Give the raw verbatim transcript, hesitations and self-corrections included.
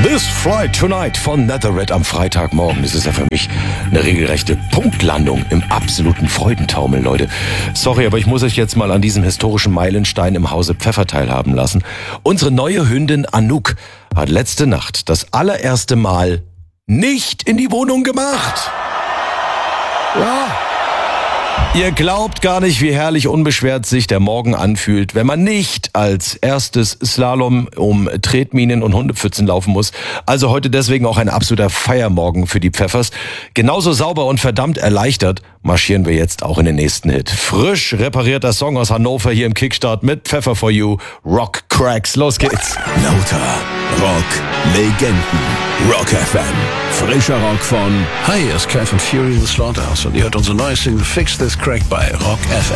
This Flight Tonight von Netherred am Freitagmorgen. Das ist ja für mich eine regelrechte Punktlandung im absoluten Freudentaumel, Leute. Sorry, aber ich muss euch jetzt mal an diesem historischen Meilenstein im Hause Pfeffer teilhaben lassen. Unsere neue Hündin Anouk hat letzte Nacht das allererste Mal nicht in die Wohnung gemacht. Ja. Ihr glaubt gar nicht, wie herrlich unbeschwert sich der Morgen anfühlt, wenn man nicht als erstes Slalom um Tretminen und Hundepfützen laufen muss. Also heute deswegen auch ein absoluter Feiermorgen für die Pfeffers. Genauso sauber und verdammt erleichtert marschieren wir jetzt auch in den nächsten Hit. Frisch reparierter Song aus Hannover hier im Kickstart mit Pfeffer for You, Rock Cracks. Los geht's. Lauter Rock Legenden. Rock F M. Frischer Rock von... Hi, hier ist Kai von Fury in the Slaughterhouse und ihr hört unsere neue Single Fix This Crack bei Rock F M.